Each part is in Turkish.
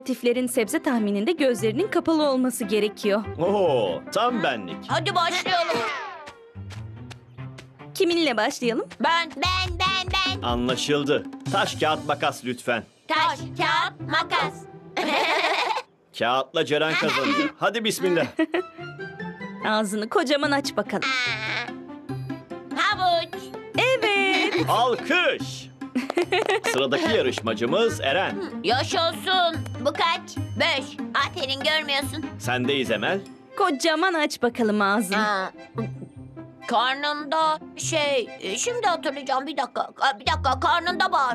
Tiflerin sebze tahmininde gözlerinin kapalı olması gerekiyor. Oo, tam benlik. Hadi başlayalım. Kiminle başlayalım? Ben. Anlaşıldı. Taş, kağıt, makas lütfen. Taş, kağıt, makas. Kağıtla Ceren kazanıyor. Hadi bismillah. Ağzını kocaman aç bakalım. Havuç. Evet. Alkış. Sıradaki yarışmacımız Eren. Yaşasın. Bu kaç? 5. Aferin, görmüyorsun. Sendeyiz Emel. Kocaman aç bakalım ağzını. Karnında şimdi hatırlayacağım, bir dakika. Bir dakika, karnında var.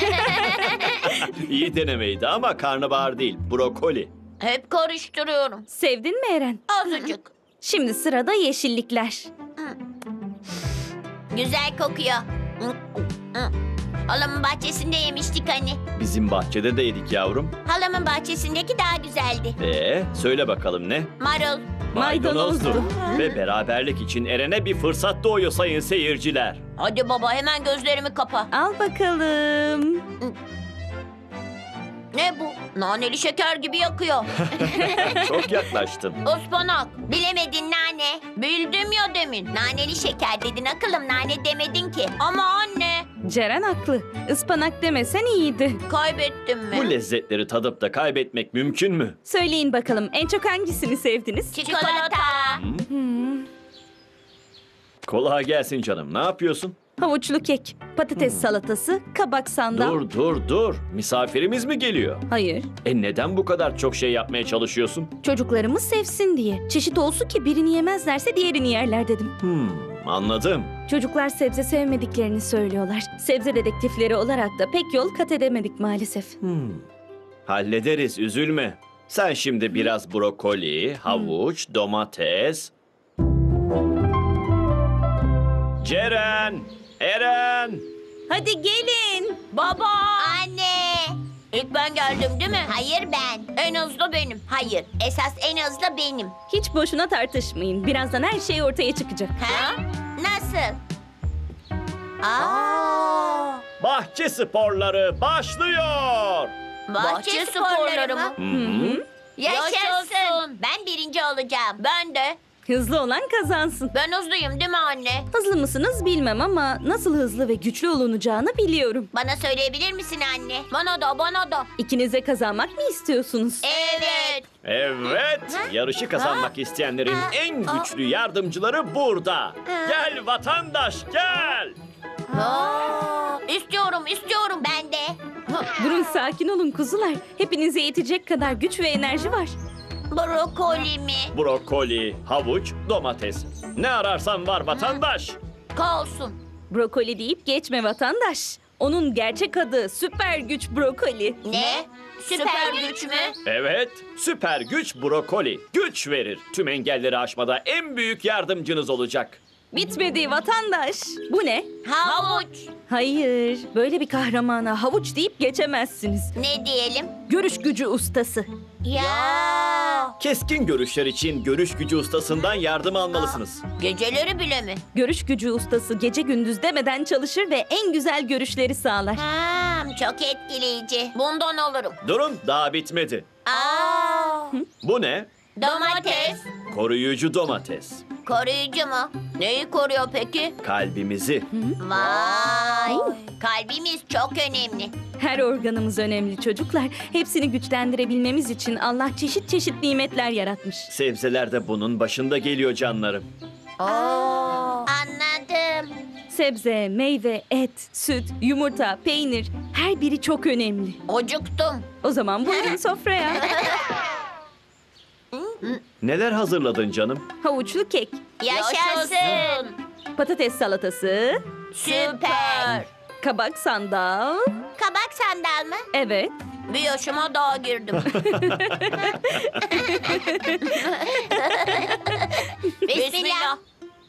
İyi denemeydi ama karnabahar değil, brokoli. Hep karıştırıyorum. Sevdin mi Eren? Azıcık. Şimdi sırada yeşillikler. Güzel kokuyor. Halamın bahçesinde yemiştik hani. Bizim bahçede de yedik yavrum. Halamın bahçesindeki daha güzeldi. Söyle bakalım ne? Marul. Maydanozdu. Ve beraberlik için Eren'e bir fırsat doğuyor sayın seyirciler. Hadi baba, hemen gözlerimi kapa. Al bakalım. Ne bu? Naneli şeker gibi yakıyor. Çok yaklaştın. Ispanak. Bilemedin nane. Bildim ya demin. Naneli şeker dedin akıllım, nane demedin ki. Ama anne, Ceren haklı. Ispanak demesen iyiydi. kaybettim mi? Bu lezzetleri tadıp da kaybetmek mümkün mü? Söyleyin bakalım en çok hangisini sevdiniz? Çikolata. Kolay gelsin canım. Ne yapıyorsun? Havuçlu kek, patates salatası, kabak sandal. Dur. Misafirimiz mi geliyor? Hayır, Neden bu kadar çok şey yapmaya çalışıyorsun? çocuklarımız sevsin diye. Çeşit olsun ki birini yemezlerse diğerini yerler dedim. Anladım. Çocuklar sebze sevmediklerini söylüyorlar. Sebze dedektifleri olarak da pek yol kat edemedik maalesef. Hallederiz, üzülme. Sen şimdi biraz brokoli, havuç, domates... Ceren! Eren! Hadi gelin. Baba. Anne. İlk ben geldim değil mi? Hayır, ben. En hızlı benim. Hayır, esas en hızlı benim. Hiç boşuna tartışmayın. Birazdan her şey ortaya çıkacak. Ha? Nasıl? Aa. Bahçe sporları başlıyor! Bahçe sporları mı? Hı. Yaşasın. Ben birinci olacağım. Ben de. Hızlı olan kazansın. Ben hızlıyım değil mi anne? Hızlı mısınız bilmem ama nasıl hızlı ve güçlü olunacağını biliyorum. Bana söyleyebilir misin anne? Bana da. İkinize kazanmak mı istiyorsunuz? Evet. Evet, yarışı kazanmak isteyenlerin en güçlü yardımcıları burada. Gel vatandaş, gel! İstiyorum. Ben de. Durun sakin olun kuzular. Hepinize yetecek kadar güç ve enerji var. Brokoli mi? Brokoli, havuç, domates. Ne ararsan var vatandaş. Kalsın. Brokoli deyip geçme vatandaş. Onun gerçek adı süper güç brokoli. Ne? Süper güç mü? Evet, süper güç brokoli. Güç verir. Tüm engelleri aşmada en büyük yardımcınız olacak. Bitmedi vatandaş. Bu ne? Havuç. Hayır, böyle bir kahramana havuç deyip geçemezsiniz. Ne diyelim? Görüş gücü ustası. Ya. Keskin görüşler için görüş gücü ustasından yardım almalısınız. Geceleri bile mi? Görüş gücü ustası gece gündüz demeden çalışır ve en güzel görüşleri sağlar. Çok etkileyici. Bundan alırım. Durun, daha bitmedi. Bu ne? Domates. Koruyucu domates. Koruyucu mu? Neyi koruyor peki? Kalbimizi. Vay. Kalbimiz çok önemli. Her organımız önemli çocuklar. Hepsini güçlendirebilmemiz için Allah çeşit çeşit nimetler yaratmış. Sebzeler de bunun başında geliyor canlarım. Anladım. Sebze, meyve, et, süt, yumurta, peynir her biri çok önemli. Acıktım. O zaman buyurun sofraya. Neler hazırladın canım? Havuçlu kek, Yaşasın. patates salatası, Süper. kabak sandal. Kabak sandal mı? Evet. Bir yaşıma daha girdim. Bismillah.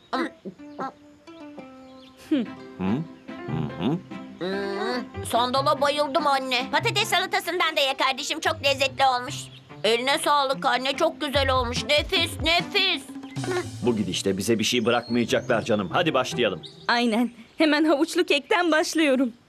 Sandala bayıldım anne. Patates salatasından da ye kardeşim, çok lezzetli olmuş. Eline sağlık anne, çok güzel olmuş. Nefis. Bu gidişte bize bir şey bırakmayacaklar canım. Hadi başlayalım. Aynen. Hemen havuçlu kekten başlıyorum.